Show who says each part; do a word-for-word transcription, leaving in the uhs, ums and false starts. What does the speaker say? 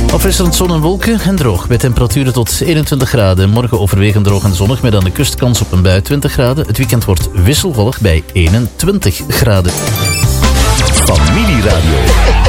Speaker 1: Afwisselend zon en wolken en droog. Bij temperaturen tot eenentwintig graden. Morgen overwegend droog en zonnig met aan de kust kans op een bui twintig graden. Het weekend wordt wisselvallig bij eenentwintig graden.
Speaker 2: Familieradio.